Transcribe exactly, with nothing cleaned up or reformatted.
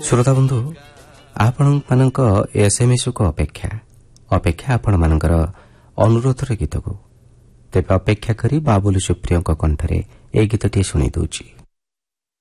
श्रोता बंधु आपण मानक एसएमएस को अपेक्षा अपेक्षा आपण मानकर अनुरोधर गीत को तेज अपेक्षा करी बाबुल सुप्रिय कंठरे ए गीतटी शुणी दूची।